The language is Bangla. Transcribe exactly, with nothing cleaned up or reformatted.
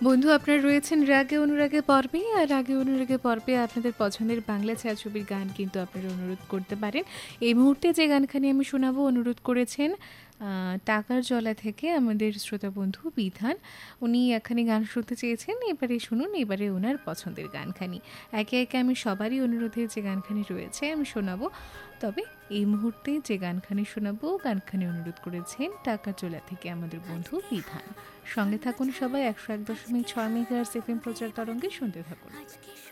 বন্ধু আপনারা রয়েছেন রাগে অনুরাগে পর্বে, আর রাগে অনুরাগে পর্বে আপনাদের পছন্দের বাংলা ছায়াছবির গান কিন্তু আপনারা অনুরোধ করতে পারেন। এই মুহূর্তে যে গানখানি আমি শোনাবো অনুরোধ করেছেন আহ, টাকার জলা থেকে আমাদের শ্রোতা বন্ধু বিধান। উনি এখানে গান শুনতে চেয়েছেন, এবারে শুনুন এবারে ওনার পছন্দের গানখানি। একে একে আমি সবারই অনুরোধে যে গানখানি রয়েছে আমি শোনাবো, তবে এই মুহূর্তে যে গানখানি শোনাবো গানখানি অনুরোধ করেছেন টাকার জলা থেকে আমাদের বন্ধু বিধান। সঙ্গে থাকুন সবাই, একশো এক দশমিক ছয় মেগাহার্টজ এফএম প্রচার তরঙ্গে শুনতে থাকুন।